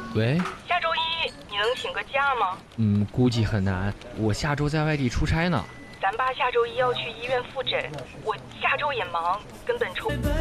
喂， 下周一你能请个假吗？ 估计很难，我下周在外地出差呢。 咱爸下周一要去医院复诊，我下周也忙，根本抽。